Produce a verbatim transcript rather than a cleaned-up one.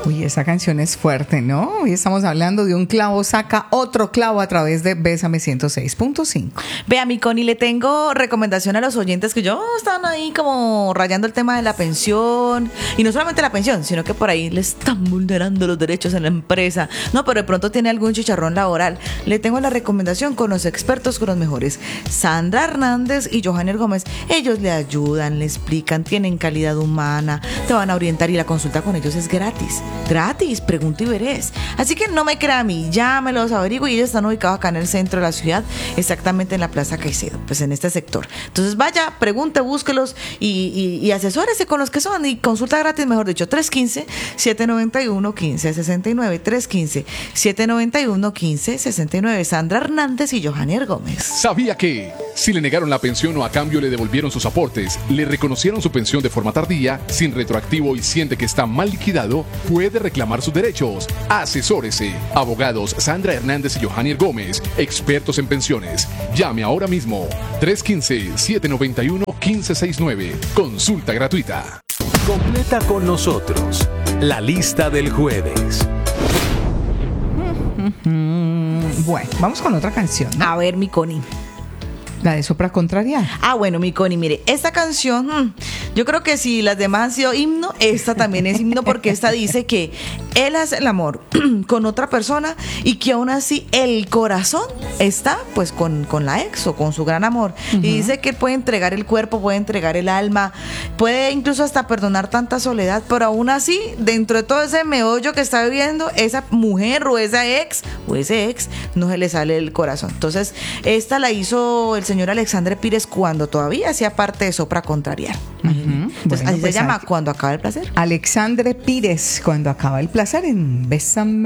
Uy, esa canción es fuerte, ¿no? Hoy estamos hablando de un clavo saca otro clavo a través de Bésame ciento seis punto cinco. Vea, mi Connie, le tengo recomendación a los oyentes que yo están ahí como rayando el tema de la pensión. Y no solamente la pensión, sino que por ahí le están vulnerando los derechos en la empresa. No, pero de pronto tiene algún chicharrón laboral. Le tengo la recomendación con los expertos, con los mejores. Sandra Hernández y Johanner Gómez. Ellos le ayudan, le explican, tienen calidad humana, te van a orientar y la consulta con ellos es gratis. Gratis, pregunta y verés. Así que no me crea a mí, llámelos, averigüe. Y ellos están ubicados acá en el centro de la ciudad, exactamente en la Plaza Caicedo, pues en este sector. Entonces vaya, pregunte, búsquelos y, y, y asesórese con los que son. Y consulta gratis, mejor dicho, tres uno cinco, siete nueve uno, uno cinco seis nueve. tres uno cinco, siete nueve uno, uno cinco seis nueve. Sandra Hernández y Johanner Gómez. ¿Sabía que si le negaron la pensión o a cambio le devolvieron sus aportes, le reconocieron su pensión de forma tardía, sin retroactivo y siente que está mal liquidado, puede reclamar sus derechos? Asesórese. Abogados Sandra Hernández y Johanner Gómez, expertos en pensiones. Llame ahora mismo. tres uno cinco, siete nueve uno, uno cinco seis nueve. Consulta gratuita. Completa con nosotros la lista del jueves. Bueno, vamos con otra canción, ¿no? A ver, mi Connie. La de Sopra Contrariar. Ah, bueno, mi Connie, mire, esta canción, hmm, yo creo que si las demás han sido himno, esta también es himno porque esta dice que él hace el amor con otra persona y que aún así el corazón está pues con, con la ex o con su gran amor. Uh-huh. Y dice que puede entregar el cuerpo, puede entregar el alma, puede incluso hasta perdonar tanta soledad, pero aún así, dentro de todo ese meollo que está viviendo, esa mujer o esa ex o ese ex no se le sale el corazón. Entonces, esta la hizo el señor Alexandre Pires cuando todavía hacía parte de Sopra Contrariar. Uh-huh. Entonces, bueno, así pues se llama aquí, Cuando acaba el placer. Alexandre Pires, Cuando acaba el placer en Bésame